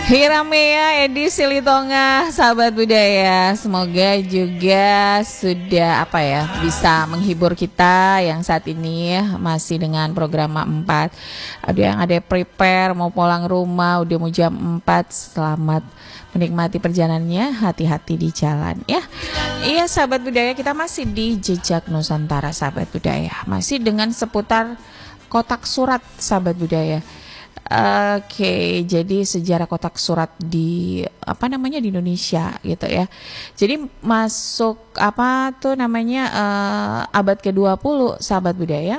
Hiramea edisi Litonga, sahabat budaya. Semoga juga sudah bisa menghibur kita yang saat ini masih dengan program 4. Ada yang ada prepare mau pulang rumah, udah mau jam 4. Selamat menikmati perjalanannya, hati-hati di jalan ya. Iya sahabat budaya, kita masih di Jejak Nusantara sahabat budaya. Masih dengan seputar kotak surat sahabat budaya. Oke, jadi sejarah kotak surat di di Indonesia gitu ya. Jadi masuk abad ke-20 sahabat budaya.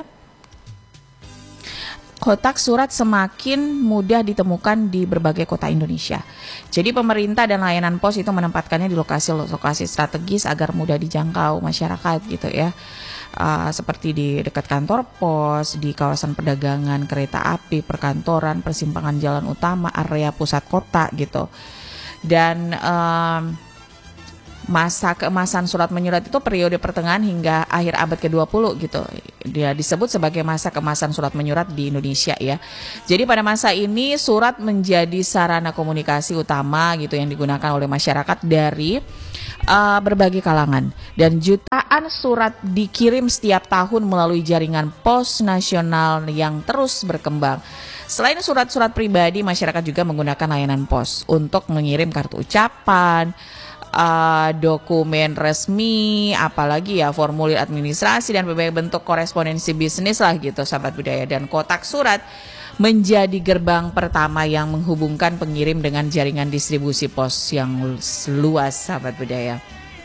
Kotak surat semakin mudah ditemukan di berbagai kota Indonesia. Jadi pemerintah dan layanan pos itu menempatkannya di lokasi-lokasi strategis agar mudah dijangkau masyarakat gitu ya. Seperti di dekat kantor pos, di kawasan perdagangan, kereta api, perkantoran, persimpangan jalan utama, area pusat kota gitu. Dan masa keemasan surat menyurat itu periode pertengahan hingga akhir abad ke-20 gitu. Dia disebut sebagai masa keemasan surat menyurat di Indonesia ya. Jadi pada masa ini surat menjadi sarana komunikasi utama gitu yang digunakan oleh masyarakat dari berbagai kalangan, dan jutaan surat dikirim setiap tahun melalui jaringan pos nasional yang terus berkembang. Selain surat-surat pribadi, masyarakat juga menggunakan layanan pos untuk mengirim kartu ucapan, dokumen resmi, apalagi ya formulir administrasi dan berbagai bentuk korespondensi bisnis lah gitu sahabat budaya. Dan kotak surat menjadi gerbang pertama yang menghubungkan pengirim dengan jaringan distribusi pos yang luas sahabat budaya.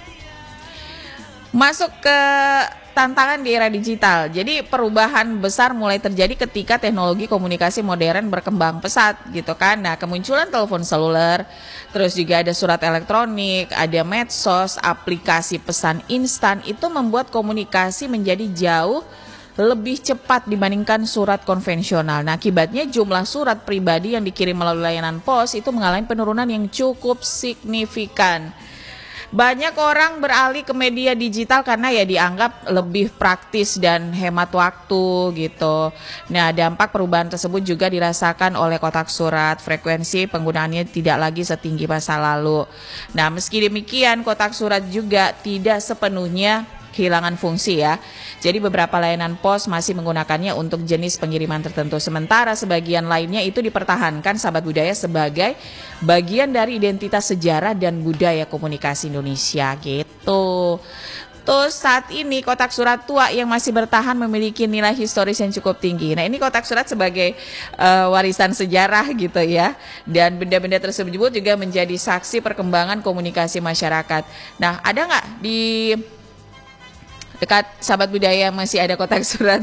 Masuk ke tantangan di era digital. Jadi perubahan besar mulai terjadi ketika teknologi komunikasi modern berkembang pesat gitu kan. Nah, kemunculan telepon seluler, terus juga ada surat elektronik, ada medsos, aplikasi pesan instan, itu membuat komunikasi menjadi jauh lebih cepat dibandingkan surat konvensional. Nah, akibatnya jumlah surat pribadi yang dikirim melalui layanan pos itu mengalami penurunan yang cukup signifikan. Banyak orang beralih ke media digital karena ya dianggap lebih praktis dan hemat waktu gitu. Nah, dampak perubahan tersebut juga dirasakan oleh kotak surat. Frekuensi penggunaannya tidak lagi setinggi masa lalu. Nah, meski demikian kotak surat juga tidak sepenuhnya kehilangan fungsi ya. Jadi beberapa layanan pos masih menggunakannya untuk jenis pengiriman tertentu. Sementara sebagian lainnya itu dipertahankan sahabat budaya sebagai bagian dari identitas sejarah dan budaya komunikasi Indonesia gitu. Terus saat ini kotak surat tua yang masih bertahan memiliki nilai historis yang cukup tinggi. Nah, ini kotak surat sebagai warisan sejarah gitu ya. Dan benda-benda tersebut juga menjadi saksi perkembangan komunikasi masyarakat. Nah, ada nggak di dekat sahabat budaya masih ada kotak surat?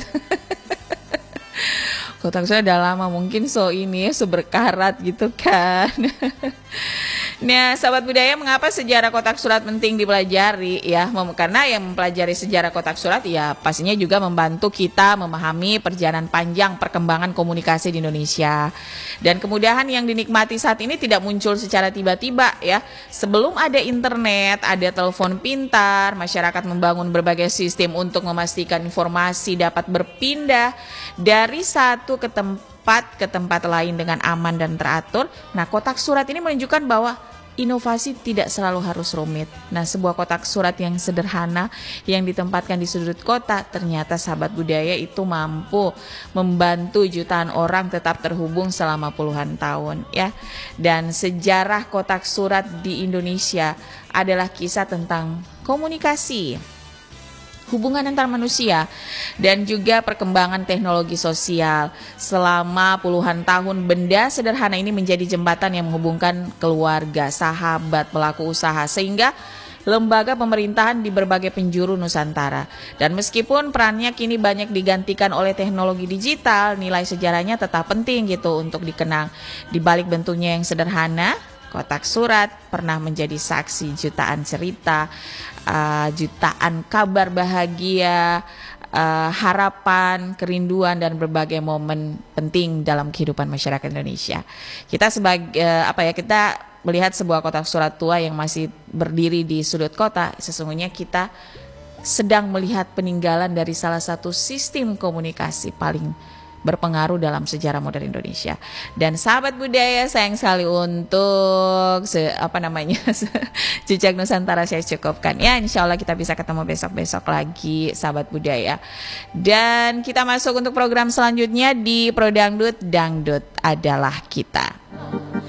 Kotak surat udah lama, mungkin seberkarat gitu kan. Nah, sahabat budaya, mengapa sejarah kotak surat penting dipelajari ya? Karena yang mempelajari sejarah kotak surat ya pastinya juga membantu kita memahami perjalanan panjang perkembangan komunikasi di Indonesia. Dan kemudahan yang dinikmati saat ini tidak muncul secara tiba-tiba ya. Sebelum ada internet, ada telepon pintar, masyarakat membangun berbagai sistem untuk memastikan informasi dapat berpindah dari satu ke tempat lain dengan aman dan teratur. Nah, kotak surat ini menunjukkan bahwa inovasi tidak selalu harus rumit. Nah, sebuah kotak surat yang sederhana yang ditempatkan di sudut kota, ternyata sahabat budaya itu mampu membantu jutaan orang tetap terhubung selama puluhan tahun ya. Dan sejarah kotak surat di Indonesia adalah kisah tentang komunikasi, hubungan antar manusia, dan juga perkembangan teknologi sosial. Selama puluhan tahun, benda sederhana ini menjadi jembatan yang menghubungkan keluarga, sahabat, pelaku usaha, sehingga lembaga pemerintahan di berbagai penjuru Nusantara. Dan meskipun perannya kini banyak digantikan oleh teknologi digital, nilai sejarahnya tetap penting gitu untuk dikenang. Di balik bentuknya yang sederhana, kotak surat pernah menjadi saksi jutaan cerita, jutaan kabar bahagia, harapan, kerinduan, dan berbagai momen penting dalam kehidupan masyarakat Indonesia. Kita kita melihat sebuah kotak surat tua yang masih berdiri di sudut kota, sesungguhnya kita sedang melihat peninggalan dari salah satu sistem komunikasi paling berpengaruh dalam sejarah modern Indonesia. Dan sahabat budaya, sayang sekali untuk Jejak Nusantara saya cukupkan ya. Insya Allah kita bisa ketemu besok-besok lagi sahabat budaya. Dan kita masuk untuk program selanjutnya di Pro Dangdut, Dangdut adalah kita.